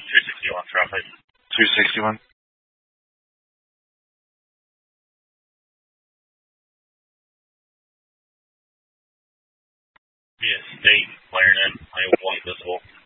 261 traffic. 261. Yes, state, flaring in, Iowa 1 visible.